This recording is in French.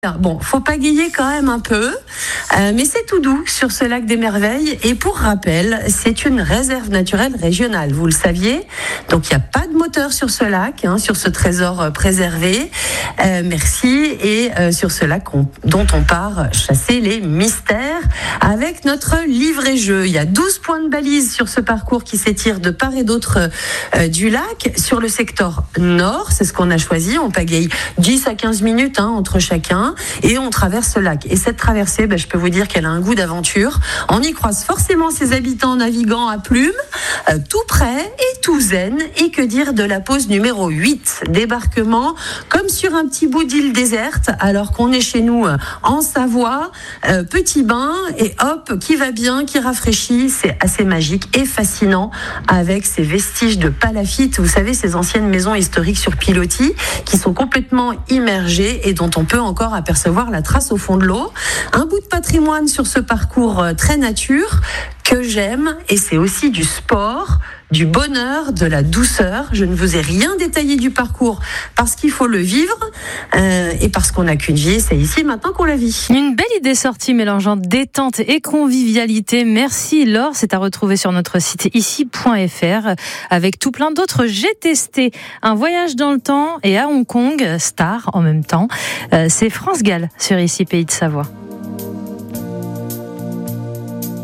Bon, faut pagayer quand même un peu, mais c'est tout doux sur ce lac des Merveilles. Et pour rappel, c'est une réserve naturelle régionale, vous le saviez. Donc il n'y a pas de moteur sur ce lac, sur ce trésor préservé. Merci. Et sur ce lac dont on part chasser les mystères avec notre livret-jeu. Il y a 12 points de balise sur ce parcours qui s'étire de part et d'autre du lac. Sur le secteur nord, c'est ce qu'on a choisi. On pagaye 10 à 15 minutes entre chacun. Et on traverse le lac. Et cette traversée, je peux vous dire qu'elle a un goût d'aventure. On y croise forcément ses habitants navigants à plumes, tout près et tout zen. Et que dire de la pause numéro 8, débarquement comme sur un petit bout d'île déserte, alors qu'on est chez nous en Savoie, petit bain et hop, qui va bien, qui rafraîchit. C'est assez magique et fascinant avec ces vestiges de palafitte, vous savez, ces anciennes maisons historiques sur pilotis qui sont complètement immergées et dont on peut encore apercevoir la trace au fond de l'eau. Un bout de patrimoine sur ce parcours très nature que j'aime, et c'est aussi du sport, du bonheur, de la douceur. Je ne vous ai rien détaillé du parcours parce qu'il faut le vivre et parce qu'on n'a qu'une vie, c'est ici maintenant qu'on la vit. Une belle idée sortie mélangeant détente et convivialité. Merci Laure, c'est à retrouver sur notre site ici.fr avec tout plein d'autres. J'ai testé un voyage dans le temps et à Hong Kong, star en même temps. C'est France Gall sur Ici Pays de Savoie.